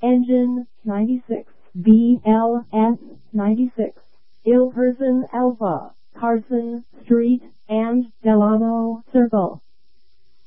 Engine 96, BLS 96, Ilperson Alpha, Carson Street, and Delano Circle.